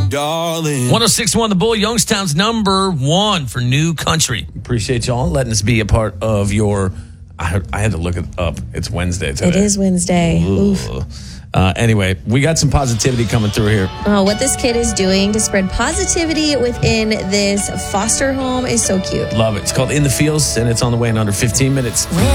darling. 106.1 The Bull, Youngstown's number one for new country. Appreciate y'all letting us be a part of your... I had to look it up. It's Wednesday today. It is Wednesday. Oof. Anyway, we got some positivity coming through here. Oh, what this kid is doing to spread positivity within this foster home is so cute. Love it. It's called In the Fields, and it's on the way in under 15 minutes.